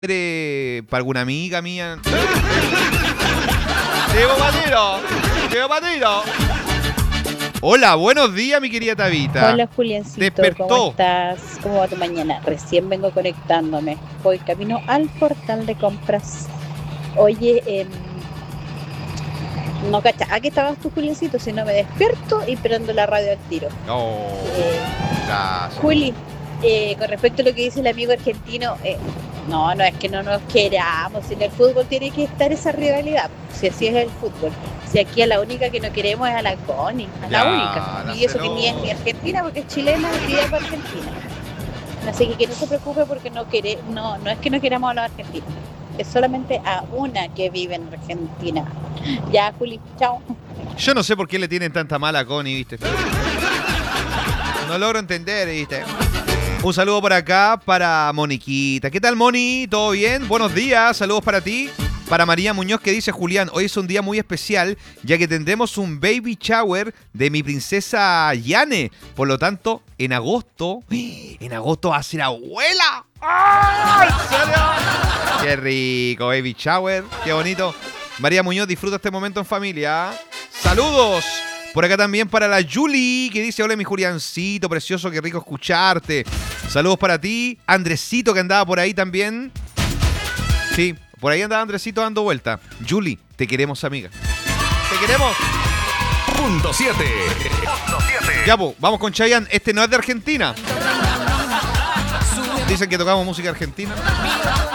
para alguna amiga mía. ¡Llevo patino! ¡Llevo patino! Hola, buenos días, mi querida Tabita. Hola, Juliancito. Despertó. ¿Cómo estás? ¿Cómo va tu mañana? Recién vengo conectándome. Voy camino al portal de compras. Oye, no cachaba que estabas tú, Juliancito, si no me despierto y prendo la radio al tiro. Oh, gracias. Juli, con respecto a lo que dice el amigo argentino, no es que no nos queramos. En el fútbol tiene que estar esa rivalidad. Si así es el fútbol. Si aquí a la única que no queremos es a la Connie, a la única. Y eso que ni es ni argentina porque es chilena, vive para Argentina. Así que no se preocupe porque no es que no queramos a los argentinos. Es solamente a una que vive en Argentina. Ya, Juli, chao. Yo no sé por qué le tienen tanta mala a Connie, ¿viste? No logro entender, ¿viste? Un saludo por acá para Moniquita. ¿Qué tal, Moni? ¿Todo bien? Buenos días, saludos para ti. Para María Muñoz, que dice: Julián, hoy es un día muy especial, ya que tendremos un baby shower de mi princesa Yane. Por lo tanto, en agosto va a ser abuela. ¡Ah! ¿En serio? Qué rico, baby shower, qué bonito. María Muñoz, disfruta este momento en familia. ¡Saludos! Por acá también para la Julie, que dice: hola, mi Juliancito, precioso, qué rico escucharte. Saludos para ti. Andresito, que andaba por ahí también. Sí, por ahí andaba Andresito dando vuelta. Julie, te queremos, amiga. ¡Te queremos! Punto 7. Ya, pues, vamos con Chayanne. Este no es de Argentina. Dicen que tocamos música argentina.